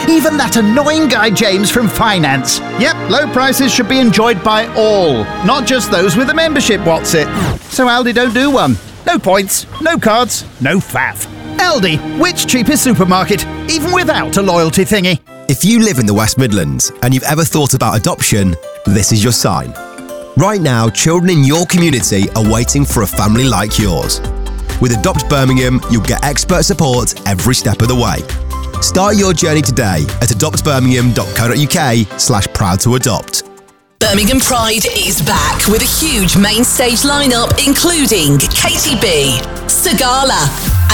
Even that annoying guy James from finance. Yep, low prices should be enjoyed by all, not just those with a membership, what's it? So Aldi don't do one. No points, no cards, no faff. Aldi, which cheapest supermarket, even without a loyalty thingy? If you live in the West Midlands and you've ever thought about adoption, this is your sign. Right now, children in your community are waiting for a family like yours. With Adopt Birmingham, you'll get expert support every step of the way. Start your journey today at adoptbirmingham.co.uk/proud-to-adopt. Birmingham Pride is back with a huge main stage lineup including Katie B, Sagala,